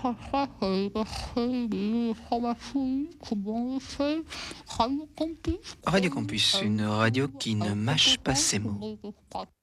ça, c'est des formations, comment on fait, Radio Campus, Radio Campus, une radio qui ne mâche pas ses mots.